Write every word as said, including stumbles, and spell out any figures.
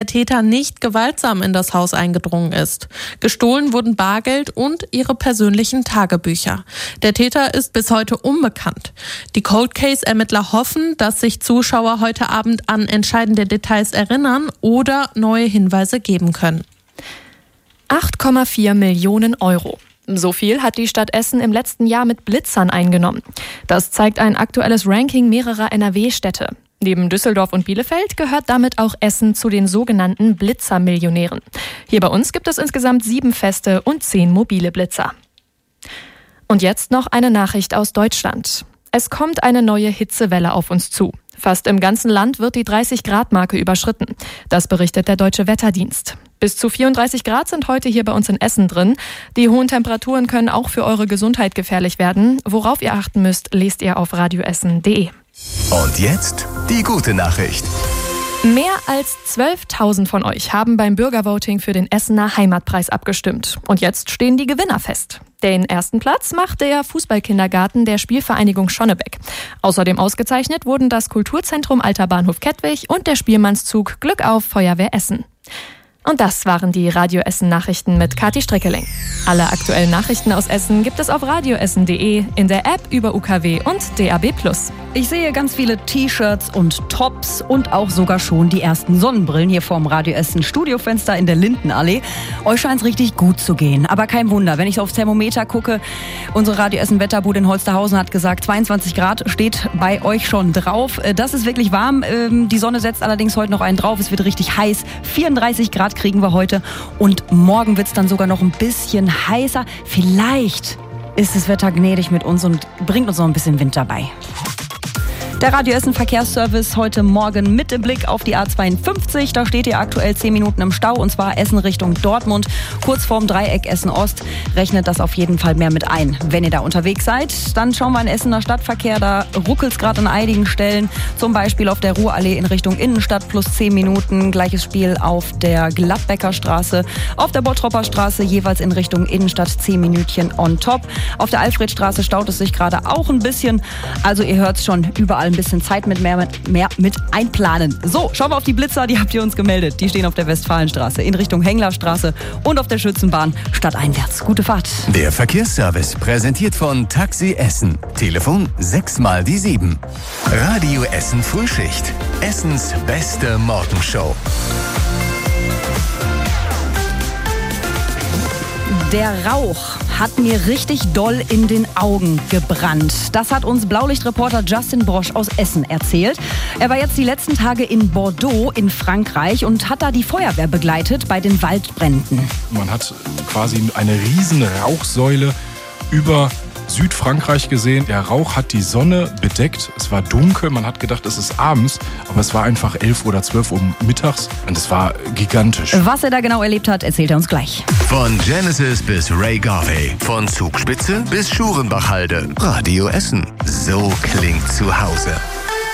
Täter nicht gewaltsam in das Haus eingedrungen ist. Gestohlen wurden Bargeld und ihre persönlichen Tagebücher. Der Täter ist bis heute unbekannt. Die Cold Case-Ermittler hoffen, dass sich Zuschauer heute Abend an entscheidende Details erinnern oder neue Hinweise geben können. acht Komma vier Millionen Euro. So viel hat die Stadt Essen im letzten Jahr mit Blitzern eingenommen. Das zeigt ein aktuelles Ranking mehrerer N R W-Städte. Neben Düsseldorf und Bielefeld gehört damit auch Essen zu den sogenannten Blitzermillionären. Hier bei uns gibt es insgesamt sieben feste und zehn mobile Blitzer. Und jetzt noch eine Nachricht aus Deutschland. Es kommt eine neue Hitzewelle auf uns zu. Fast im ganzen Land wird die dreißig-Grad-Marke überschritten. Das berichtet der Deutsche Wetterdienst. Bis zu vierunddreißig Grad sind heute hier bei uns in Essen drin. Die hohen Temperaturen können auch für eure Gesundheit gefährlich werden. Worauf ihr achten müsst, lest ihr auf radioessen punkt de. Und jetzt die gute Nachricht. Mehr als zwölftausend von euch haben beim Bürgervoting für den Essener Heimatpreis abgestimmt. Und jetzt stehen die Gewinner fest. Den ersten Platz macht der Fußballkindergarten der Spielvereinigung Schonnebeck. Außerdem ausgezeichnet wurden das Kulturzentrum Alter Bahnhof Kettwig und der Spielmannszug Glück auf Feuerwehr Essen. Und das waren die Radio Essen Nachrichten mit Kathi Strickeling. Alle aktuellen Nachrichten aus Essen gibt es auf radioessen punkt de, in der App über U K W und D A B plus. Ich sehe ganz viele T-Shirts und Tops und auch sogar schon die ersten Sonnenbrillen hier vorm Radio Essen Studiofenster in der Lindenallee. Euch scheint es richtig gut zu gehen. Aber kein Wunder, wenn ich aufs Thermometer gucke, unsere Radio Essen Wetterbude in Holsterhausen hat gesagt, zweiundzwanzig Grad steht bei euch schon drauf. Das ist wirklich warm. Die Sonne setzt allerdings heute noch einen drauf. Es wird richtig heiß. vierunddreißig Grad kriegen wir heute und morgen wird es dann sogar noch ein bisschen heißer. Vielleicht ist das Wetter gnädig mit uns und bringt uns noch ein bisschen Wind dabei. Der Radio Essen Verkehrsservice heute Morgen mit dem Blick auf die A zweiundfünfzig. Da steht ihr aktuell zehn Minuten im Stau und zwar Essen Richtung Dortmund. Kurz vorm Dreieck Essen-Ost. Rechnet das auf jeden Fall mehr mit ein. Wenn ihr da unterwegs seid, dann schauen wir in Essener Stadtverkehr. Da ruckelt es gerade an einigen Stellen. Zum Beispiel auf der Ruhrallee in Richtung Innenstadt plus zehn Minuten. Gleiches Spiel auf der Gladbecker Straße. Auf der Bottropper Straße jeweils in Richtung Innenstadt zehn Minütchen on top. Auf der Alfredstraße staut es sich gerade auch ein bisschen. Also ihr hört es schon, überall ein bisschen Zeit mit mehr, mit mehr mit einplanen. So, schauen wir auf die Blitzer, die habt ihr uns gemeldet. Die stehen auf der Westfalenstraße in Richtung Henglerstraße und auf der Schützenbahn stadteinwärts. Gute Fahrt. Der Verkehrsservice präsentiert von Taxi Essen. Telefon sechs mal die sieben. Radio Essen Frühschicht. Essens beste Morgenshow. Der Rauch hat mir richtig doll in den Augen gebrannt. Das hat uns Blaulichtreporter Justin Brosch aus Essen erzählt. Er war jetzt die letzten Tage in Bordeaux in Frankreich und hat da die Feuerwehr begleitet bei den Waldbränden. Man hat quasi eine riesen Rauchsäule über Südfrankreich gesehen. Der Rauch hat die Sonne bedeckt. Es war dunkel. Man hat gedacht, es ist abends. Aber es war einfach elf oder zwölf Uhr mittags. Und es war gigantisch. Was er da genau erlebt hat, erzählt er uns gleich. Von Genesis bis Ray Garvey. Von Zugspitze bis Schurenbachhalde. Radio Essen. So klingt zu Hause.